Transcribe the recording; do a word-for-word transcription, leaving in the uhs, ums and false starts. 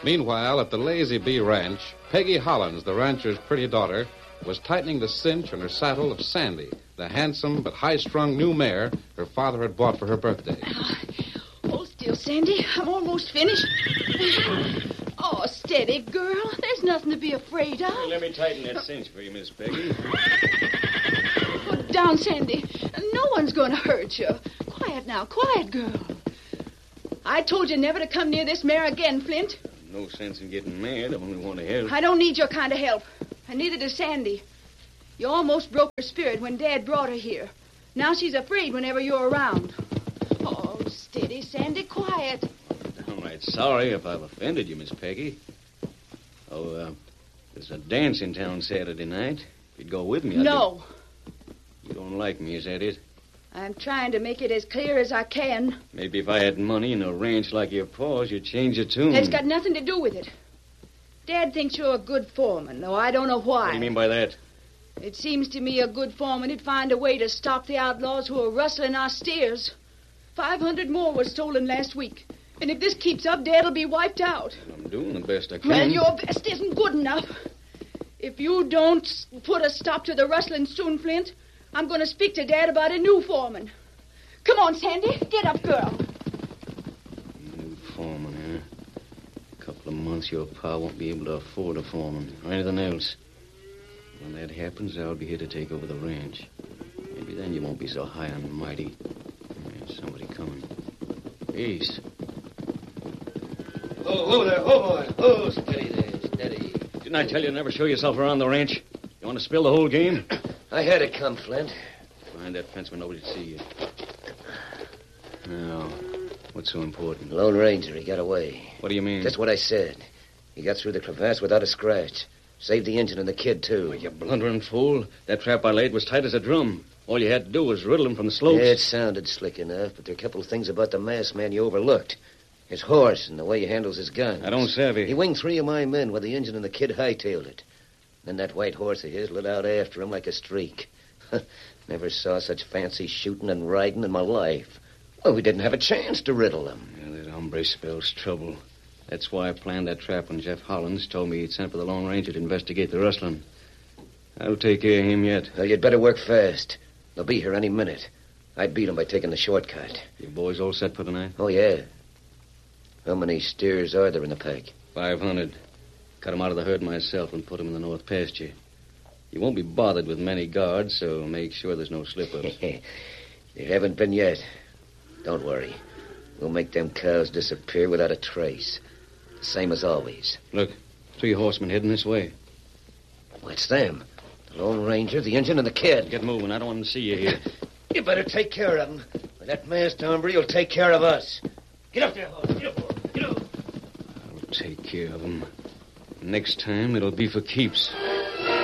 Meanwhile, at the Lazy Bee Ranch, Peggy Hollins, the rancher's pretty daughter, was tightening the cinch on her saddle of Sandy, the handsome but high-strung new mare her father had bought for her birthday. Uh, hold still, Sandy. I'm almost finished. Oh, steady, girl. There's nothing to be afraid of. Hey, let me tighten that cinch for you, Miss Peggy. Put it down, Sandy. No one's going to hurt you. Quiet now. Quiet, girl. I told you never to come near this mare again, Flint. No sense in getting mad. I only want to help. I don't need your kind of help. And neither does Sandy. You almost broke her spirit when Dad brought her here. Now she's afraid whenever you're around. Oh, steady, Sandy. Quiet. I'm downright sorry if I've offended you, Miss Peggy. Oh, uh, there's a dance in town Saturday night. If you'd go with me, I'd No. Be... You don't like me, is that it? I'm trying to make it as clear as I can. Maybe if I had money and a ranch like your pa's, you'd change your tune. That's got nothing to do with it. Dad thinks you're a good foreman, though I don't know why. What do you mean by that? It seems to me a good foreman would find a way to stop the outlaws who are rustling our steers. Five hundred more were stolen last week. And if this keeps up, Dad'll be wiped out. I'm doing the best I can. Well, your best isn't good enough. If you don't put a stop to the rustling soon, Flint, I'm going to speak to Dad about a new foreman. Come on, Sandy. Get up, girl. New foreman, huh? A couple of months, your pa won't be able to afford a foreman or anything else. When that happens, I'll be here to take over the ranch. Maybe then you won't be so high and mighty. There's somebody coming. Ace. Oh, whoa there. Oh, boy. Oh, steady there. Steady. Didn't I tell you to never show yourself around the ranch? You want to spill the whole game? I had it come, Flint. Behind that fence where nobody'd see you. Now, what's so important? Lone Ranger, he got away. What do you mean? Just what I said. He got through the crevasse without a scratch. Saved the engine and the kid, too. Oh, you blundering fool. That trap I laid was tight as a drum. All you had to do was riddle him from the slopes. Yeah, it sounded slick enough, but there are a couple of things about the masked man you overlooked. His horse and the way he handles his gun. I don't savvy. He winged three of my men while the engine and the kid hightailed it. Then that white horse of his lit out after him like a streak. Never saw such fancy shooting and riding in my life. Well, we didn't have a chance to riddle him. Yeah, that hombre spells trouble. That's why I planned that trap when Jeff Hollins told me he'd sent for the Lone Ranger to investigate the rustling. I'll take care of him yet. Well, you'd better work fast. They'll be here any minute. I'd beat them by taking the shortcut. You boys all set for tonight? Oh, yeah. How many steers are there in the pack? Five hundred. Cut 'em out of the herd myself and put 'em in the north pasture. You won't be bothered with many guards, so make sure there's no slip-ups. There haven't been yet. Don't worry. We'll make them cows disappear without a trace. The same as always. Look, three horsemen heading this way. What's them? The Lone Ranger, the engine, and the kid. Get moving. I don't want them to see you here. You better take care of them. Or that masked hombre will take care of us. Get up there, horse. Get up, get up. I'll take care of them. Next time, it'll be for keeps.